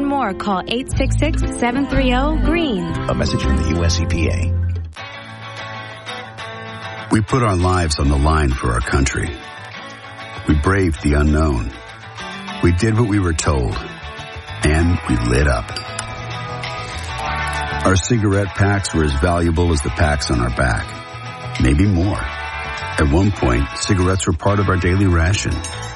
learn more, call 866-730-GREEN. A message from the U.S. EPA. We put our lives on the line for our country. We braved the unknown. We did what we were told. And we lit up. Our cigarette packs were as valuable as the packs on our back. Maybe more. At one point, cigarettes were part of our daily ration.